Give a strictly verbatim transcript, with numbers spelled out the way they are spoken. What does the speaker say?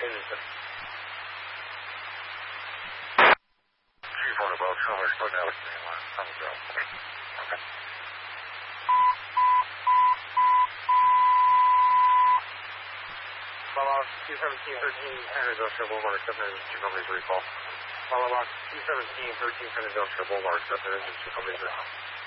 Chief one above, show me slow down with me. I'm a girl. Okay. Follow two seventeen thirteen San Industrial Boulevard, accepting two companies recall. Follow two seventeen thirteen San Industrial Boulevard, accepting two companies recall.